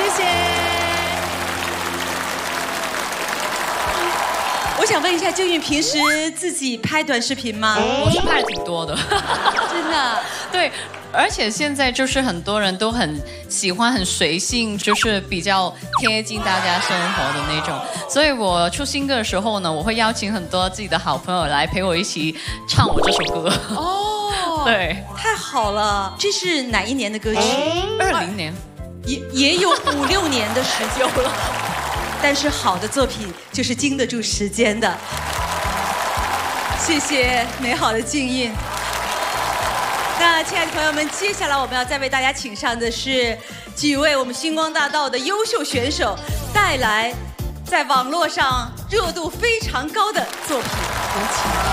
谢。 我想问一下，就韵平时自己拍短视频吗？ 我是拍的挺多的， 真的。 对，而且现在就是很多人都很喜欢很随性，就是比较贴近大家生活的那种。所以我出新歌的时候呢，我会邀请很多自己的好朋友来陪我一起唱我这首歌。 哦， 对， 太好了。这是哪一年的歌曲 ？20年， 也有5、6年的时间了。但是好的作品就是经得住时间的。谢谢美好的静韵。那亲爱的朋友们，接下来我们要再为大家请上的是几位我们星光大道的优秀选手，带来在网络上热度非常高的作品，有请。